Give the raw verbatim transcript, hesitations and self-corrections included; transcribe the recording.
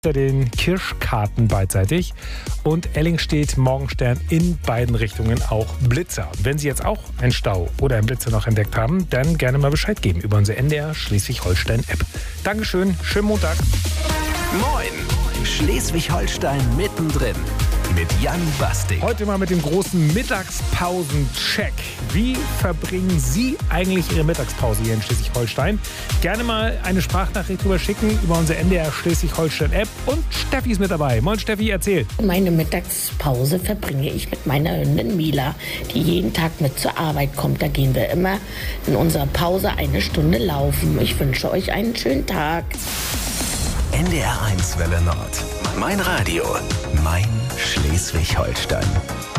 den Kirschkarten beidseitig und Ellingstedt Morgenstern in beiden Richtungen auch Blitzer. Wenn Sie jetzt auch einen Stau oder einen Blitzer noch entdeckt haben, dann gerne mal Bescheid geben über unsere N D R Schleswig-Holstein-App. Dankeschön, schönen Montag. Moin, Schleswig-Holstein mittendrin mit Jan Bastik. Heute mal mit dem großen Mittagspausen-Check. Wie verbringen Sie eigentlich Ihre Mittagspause hier in Schleswig-Holstein? Gerne mal eine Sprachnachricht drüber schicken über unsere N D R Schleswig-Holstein-App. Und Steffi ist mit dabei. Moin Steffi, erzähl. Meine Mittagspause verbringe ich mit meiner Hündin Mila, die jeden Tag mit zur Arbeit kommt. Da gehen wir immer in unserer Pause eine Stunde laufen. Ich wünsche euch einen schönen Tag. N D R eins Welle Nord. Mein Radio. Mein Schleswig-Holstein.